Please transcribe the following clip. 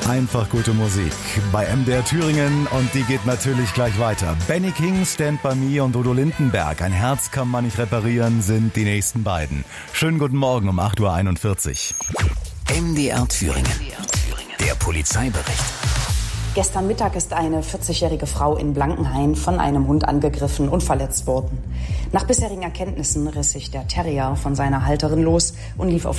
Einfach gute Musik bei MDR Thüringen und die geht natürlich gleich weiter. Benny King, Stand By Me und Udo Lindenberg, Ein Herz kann man nicht reparieren, sind die nächsten beiden. Schönen guten Morgen um 8.41 Uhr. MDR Thüringen. Der Polizeibericht. Gestern Mittag ist eine 40-jährige Frau in Blankenhain von einem Hund angegriffen und verletzt worden. Nach bisherigen Erkenntnissen riss sich der Terrier von seiner Halterin los und lief auf